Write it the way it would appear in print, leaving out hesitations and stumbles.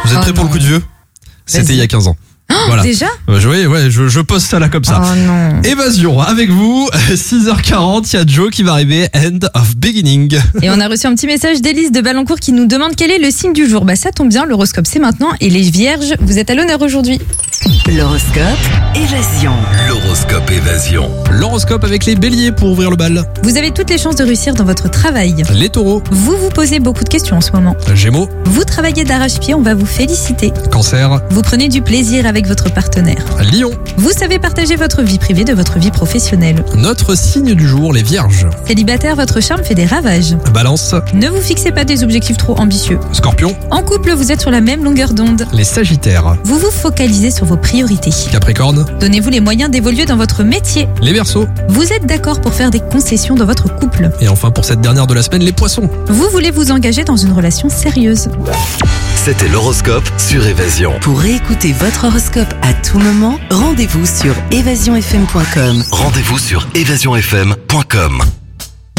Vous êtes prêts pour le coup de vieux ? C'était il y a 15 ans. Voilà. Déjà ? Je pose ça là comme ça. Oh non. Évasion avec vous, 6h40, il y a Joe qui va arriver, End of Beginning. Et on a reçu un petit message d'Élise de Balancourt qui nous demande quel est le signe du jour. Bah ça tombe bien, l'horoscope c'est maintenant et les vierges, vous êtes à l'honneur aujourd'hui. L'horoscope Évasion. L'horoscope Évasion. L'horoscope avec les béliers pour ouvrir le bal. Vous avez toutes les chances de réussir dans votre travail. Les taureaux. Vous vous posez beaucoup de questions en ce moment. Gémeaux. Vous travaillez d'arrache-pied, on va vous féliciter. Cancer. Vous prenez du plaisir avec votre partenaire. Lion. Vous savez partager votre vie privée de votre vie professionnelle. Notre signe du jour, les vierges. Célibataire, votre charme fait des ravages. Balance. Ne vous fixez pas des objectifs trop ambitieux. Scorpion. En couple, vous êtes sur la même longueur d'onde. Les sagittaires. Vous vous focalisez sur vos priorités. Capricorne. Donnez-vous les moyens d'évoluer dans votre métier. Les verseaux. Vous êtes d'accord pour faire des concessions dans votre couple. Et enfin pour cette dernière de la semaine, les poissons. Vous voulez vous engager dans une relation sérieuse. C'était l'horoscope sur Évasion. Pour réécouter votre horoscope à tout moment, rendez-vous sur évasionfm.com. Rendez-vous sur évasionfm.com.